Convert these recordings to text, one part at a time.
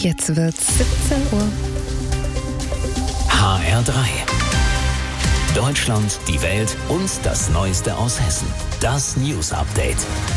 Jetzt wird's 17 Uhr. HR3. Deutschland, die Welt und das Neueste aus Hessen. Das News Update.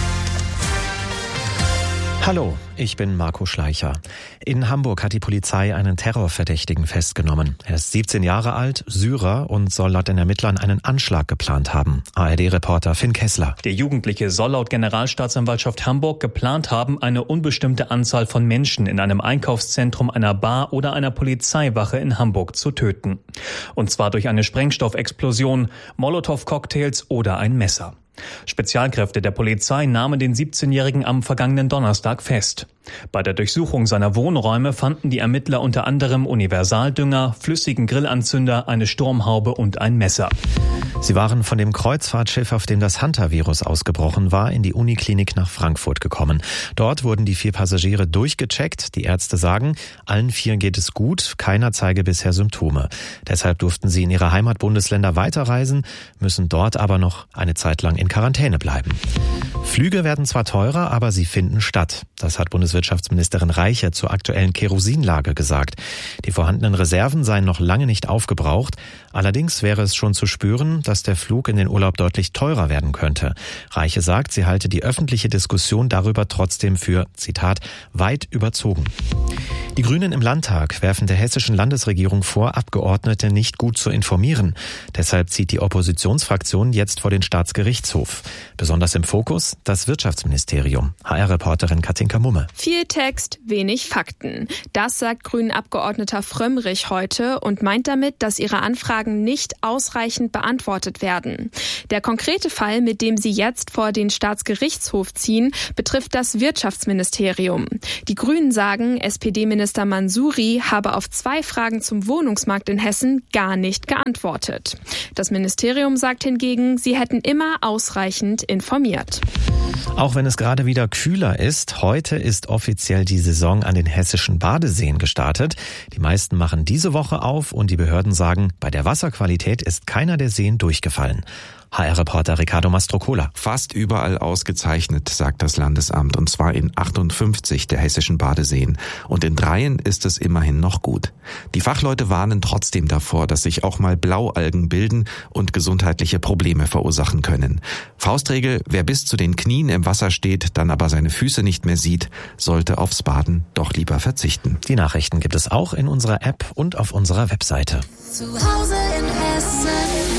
Hallo, ich bin Marco Schleicher. In Hamburg hat die Polizei einen Terrorverdächtigen festgenommen. Er ist 17 Jahre alt, Syrer und soll laut den Ermittlern einen Anschlag geplant haben. ARD-Reporter Finn Kessler. Der Jugendliche soll laut Generalstaatsanwaltschaft Hamburg geplant haben, eine unbestimmte Anzahl von Menschen in einem Einkaufszentrum, einer Bar oder einer Polizeiwache in Hamburg zu töten. Und zwar durch eine Sprengstoffexplosion, Molotow-Cocktails oder ein Messer. Spezialkräfte der Polizei nahmen den 17-Jährigen am vergangenen Donnerstag fest. Bei der Durchsuchung seiner Wohnräume fanden die Ermittler unter anderem Universaldünger, flüssigen Grillanzünder, eine Sturmhaube und ein Messer. Sie waren von dem Kreuzfahrtschiff, auf dem das Hunter-Virus ausgebrochen war, in die Uniklinik nach Frankfurt gekommen. Dort wurden die 4 Passagiere durchgecheckt. Die Ärzte sagen, allen 4 geht es gut, keiner zeige bisher Symptome. Deshalb durften sie in ihre Heimatbundesländer weiterreisen, müssen dort aber noch eine Zeit lang in Quarantäne bleiben. Flüge werden zwar teurer, aber sie finden statt. Das hat Bundeswirtschaftsministerin Reiche zur aktuellen Kerosinlage gesagt. Die vorhandenen Reserven seien noch lange nicht aufgebraucht. Allerdings wäre es schon zu spüren, dass der Flug in den Urlaub deutlich teurer werden könnte. Reiche sagt, sie halte die öffentliche Diskussion darüber trotzdem für, Zitat, weit überzogen. Die Grünen im Landtag werfen der hessischen Landesregierung vor, Abgeordnete nicht gut zu informieren. Deshalb zieht die Oppositionsfraktion jetzt vor den Staatsgerichtshof. Besonders im Fokus das Wirtschaftsministerium. HR-Reporterin Katinka Mumme. Viel Text, wenig Fakten. Das sagt Grünen-Abgeordneter Frömmrich heute und meint damit, dass ihre Anfragen nicht ausreichend beantwortet werden. Der konkrete Fall, mit dem sie jetzt vor den Staatsgerichtshof ziehen, betrifft das Wirtschaftsministerium. Die Grünen sagen, SPD-Minister Mansouri habe auf 2 Fragen zum Wohnungsmarkt in Hessen gar nicht geantwortet. Das Ministerium sagt hingegen, sie hätten immer ausreichend informiert. Auch wenn es gerade wieder kühler ist, heute ist offiziell die Saison an den hessischen Badeseen gestartet. Die meisten machen diese Woche auf und die Behörden sagen, bei der Wasserqualität ist keiner der Seen durchgefallen. HR-Reporter Ricardo Mastrocola. Fast überall ausgezeichnet, sagt das Landesamt, und zwar in 58 der hessischen Badeseen. Und in 3 ist es immerhin noch gut. Die Fachleute warnen trotzdem davor, dass sich auch mal Blaualgen bilden und gesundheitliche Probleme verursachen können. Faustregel, wer bis zu den Knien im Wasser steht, dann aber seine Füße nicht mehr sieht, sollte aufs Baden doch lieber verzichten. Die Nachrichten gibt es auch in unserer App und auf unserer Webseite. Zu Hause in Hessen.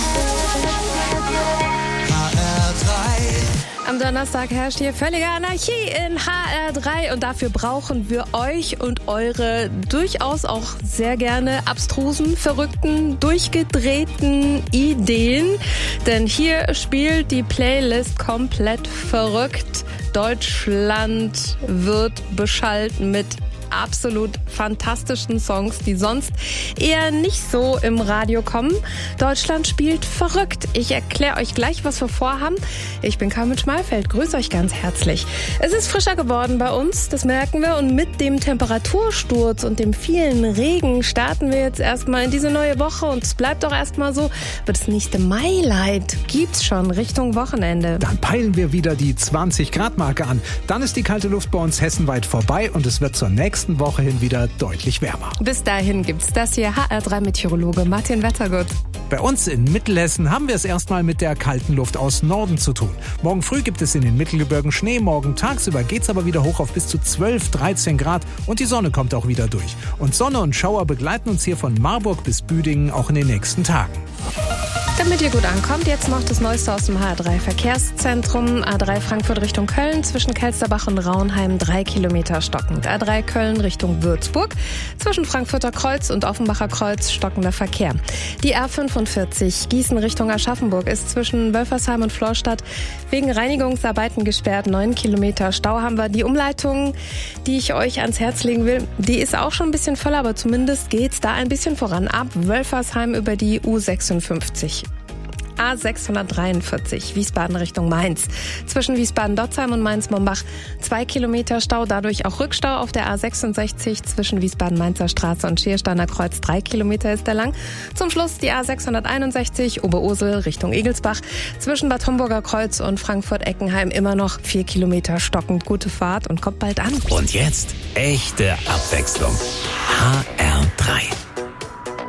Am Donnerstag herrscht hier völlige Anarchie in HR3 und dafür brauchen wir euch und eure durchaus auch sehr gerne abstrusen, verrückten, durchgedrehten Ideen. Denn hier spielt die Playlist komplett verrückt. Deutschland wird beschallt mit absolut fantastischen Songs, die sonst eher nicht so im Radio kommen. Deutschland spielt verrückt. Ich erkläre euch gleich, was wir vorhaben. Ich bin Carmen Schmalfeld, grüße euch ganz herzlich. Es ist frischer geworden bei uns, das merken wir. Und mit dem Temperatursturz und dem vielen Regen starten wir jetzt erstmal in diese neue Woche. Und es bleibt auch erstmal so. Aber das nächste Maileid gibt's schon Richtung Wochenende. Dann peilen wir wieder die 20-Grad-Marke an. Dann ist die kalte Luft bei uns hessenweit vorbei und es wird zur nächsten Woche hin wieder deutlich wärmer. Bis dahin gibt's das hier, HR3-Meteorologe Martin Wettergut. Bei uns in Mittelhessen haben wir es erstmal mit der kalten Luft aus Norden zu tun. Morgen früh gibt es in den Mittelgebirgen Schnee, morgen tagsüber geht's aber wieder hoch auf bis zu 12, 13 Grad und die Sonne kommt auch wieder durch. Und Sonne und Schauer begleiten uns hier von Marburg bis Büdingen auch in den nächsten Tagen. Damit ihr gut ankommt, jetzt noch das Neueste aus dem HR3 Verkehrszentrum. A3 Frankfurt Richtung Köln, zwischen Kelsterbach und Raunheim 3 Kilometer stockend. A3 Köln Richtung Würzburg, zwischen Frankfurter Kreuz und Offenbacher Kreuz stockender Verkehr. Die A45 Gießen Richtung Aschaffenburg ist zwischen Wölfersheim und Florstadt wegen Reinigungsarbeiten gesperrt. 9 Kilometer Stau haben wir. Die Umleitung, die ich euch ans Herz legen will, die ist auch schon ein bisschen voll, aber zumindest geht's da ein bisschen voran. Ab Wölfersheim über die U56. A643 Wiesbaden Richtung Mainz. Zwischen Wiesbaden-Dotzheim und Mainz-Mombach 2 Kilometer Stau, dadurch auch Rückstau auf der A66 zwischen Wiesbaden-Mainzer Straße und Schiersteiner Kreuz. 3 Kilometer ist der lang. Zum Schluss die A661 Oberursel Richtung Egelsbach. Zwischen Bad Homburger Kreuz und Frankfurt-Eckenheim immer noch 4 Kilometer stockend. Gute Fahrt und kommt bald an. Und jetzt echte Abwechslung.